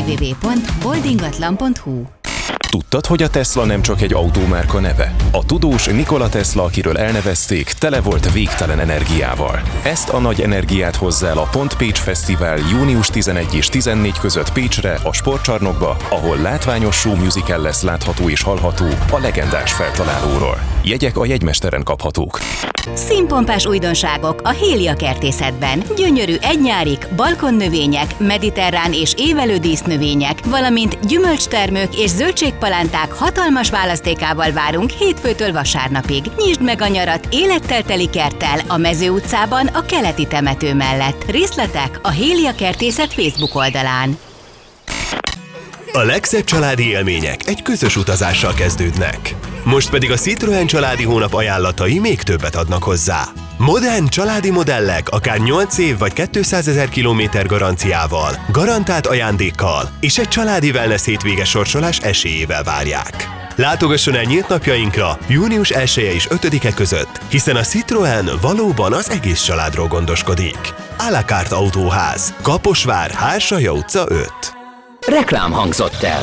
www.boldingatlan.hu. Tudtad, hogy a Tesla nem csak egy autómárka neve? A tudós Nikola Tesla, akiről elnevezték, tele volt végtelen energiával. Ezt a nagy energiát hozza el a Pont Pécs Fesztivál június 11 és 14 között Pécsre, a Sportcsarnokba, ahol látványos show musical lesz látható és hallható a legendás feltalálóról. Jegyek a jegymesteren kaphatók. Színpompás újdonságok a Hélia kertészetben. Gyönyörű egynyárik, balkonnövények, mediterrán és évelő dísznövények, valamint gyümölcstermők és zöldségpalánták hatalmas választékával várunk hétfőtől vasárnapig. Nyisd meg a nyarat élettel teli kerttel a Mező utcában a keleti temető mellett. Részletek a Hélia kertészet Facebook oldalán. A legszebb családi élmények egy közös utazással kezdődnek. Most pedig a Citroën családi hónap ajánlatai még többet adnak hozzá. Modern családi modellek akár 8 év vagy 200 000 kilométer garanciával, garantált ajándékkal és egy családi wellness hétvége sorsolás esélyével várják. Látogasson el nyílt napjainkra június 1-e és 5-e között, hiszen a Citroën valóban az egész családról gondoskodik. À la carte Autóház, Kaposvár, Hársaya utca 5. Reklám hangzott el.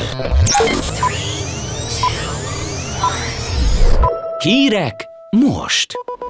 Hírek most.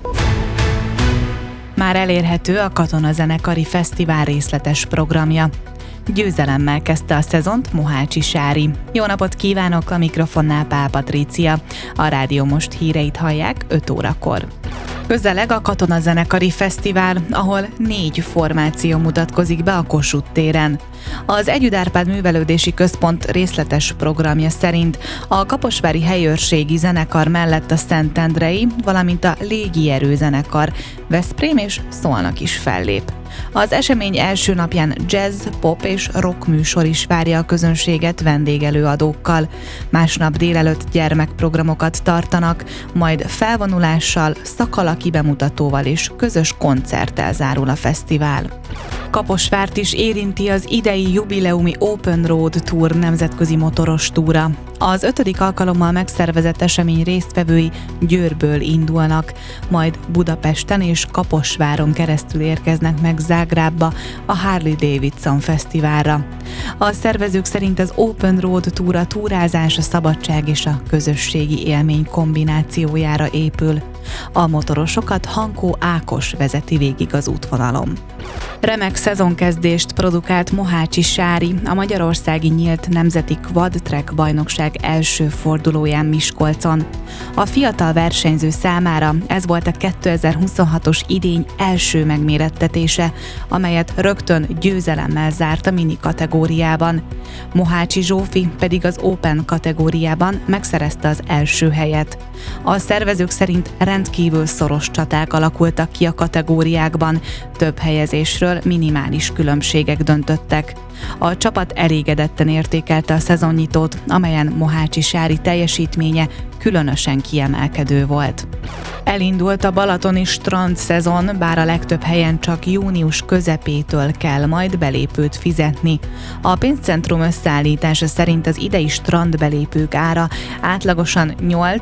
Már elérhető a Katonazenekari Fesztivál részletes programja. Győzelemmel kezdte a szezont Mohácsi Sári. Jó napot kívánok, a mikrofonnál Pál Patrícia. A Rádió Most híreit hallják 5 órakor. Közeleg a Katonazenekari Fesztivál, ahol 4 formáció mutatkozik be a Kossuth téren. Az Együd Árpád Művelődési Központ részletes programja szerint a kaposvári helyőrségi zenekar mellett a Szentendrei, valamint a légierő zenekar Veszprém és Szolnok is fellép. Az esemény első napján jazz, pop és rock műsor is várja a közönséget vendégelőadókkal. Másnap délelőtt gyermekprogramokat tartanak, majd felvonulással, szakalaki bemutatóval és közös koncerttel zárul a fesztivál. Kaposvárt is érinti az idei jubileumi Open Road Tour nemzetközi motoros túra. Az 5. alkalommal megszervezett esemény résztvevői Győrből indulnak, majd Budapesten és Kaposváron keresztül érkeznek meg Zágrábba a Harley Davidson Fesztiválra. A szervezők szerint az Open Road Tour a túrázás, a szabadság és a közösségi élmény kombinációjára épül. A motorosokat Hankó Ákos vezeti végig az útvonalon. Remek szezonkezdést produkált Mohácsi Sári a Magyarországi Nyílt Nemzeti Quad Track bajnokság első fordulóján Miskolcon. A fiatal versenyző számára ez volt a 2026-os idény első megmérettetése, amelyet rögtön győzelemmel zárt a mini kategóriában. Mohácsi Zsófi pedig az Open kategóriában megszerezte az első helyet. A szervezők szerint rendkívül szoros csaták alakultak ki a kategóriákban, több helyezésről minimális különbségek döntöttek. A csapat elégedetten értékelte a szezonnyitót, amelyen Mohácsi Sári teljesítménye különösen kiemelkedő volt. Elindult a balatoni strand szezon, bár a legtöbb helyen csak június közepétől kell majd belépőt fizetni. A pénzcentrum összeállítása szerint az idei strandbelépők ára átlagosan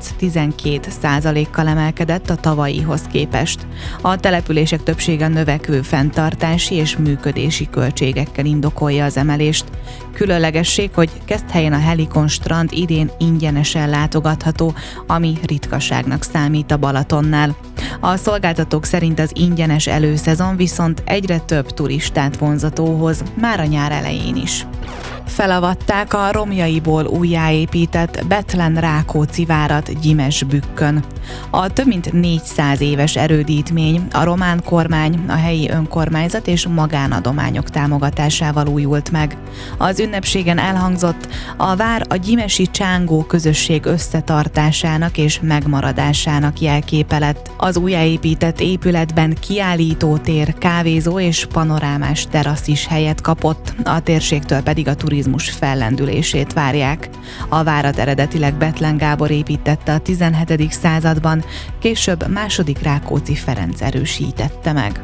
8-12%-kal emelkedett a tavalyihoz képest. A települések többsége növekvő fenntartási és működési költségekkel indokolja az emelést. Különlegesség, hogy Keszthelyen a Helikon strand idén ingyenesen látogatható, ami ritkaságnak számít a Balatonnál. A szolgáltatók szerint az ingyenes előszezon viszont egyre több turistát vonzatóhoz, már a nyár elején is. Felavatták a romjaiból újjáépített Bethlen-Rákóczi várat Gyimesbükkön. A több mint 400 éves erődítmény a román kormány, a helyi önkormányzat és magánadományok támogatásával újult meg. Az ünnepségen elhangzott, a vár a gyimesi csángó közösség összetartásának és megmaradásának jelképe lett. Az újjáépített épületben kiállítótér, kávézó és panorámás terasz is helyet kapott, a térségtől pedig a turizmus fellendülését várják. A várat eredetileg Bethlen Gábor építette a 17. században, később II. Rákóczi Ferenc erősítette meg.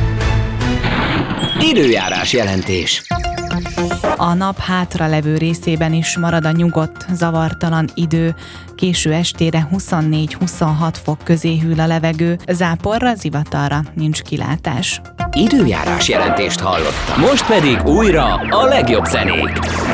Időjárás jelentés. A nap hátralevő részében is marad a nyugodt, zavartalan idő, késő estére 24-26 fok közé hűl a levegő, záporra, zivatarra nincs kilátás. Időjárás jelentést hallottam. Most pedig újra a legjobb zenék.